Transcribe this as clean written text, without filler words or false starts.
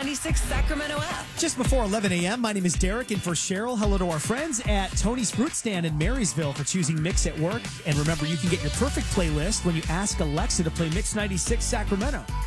96 Sacramento app. Just before 11 a.m., my name is Derek, and for Cheryl, hello to our friends at Tony's Fruit Stand in Marysville for choosing Mix at Work. And remember, you can get your perfect playlist when you ask Alexa to play Mix 96 Sacramento.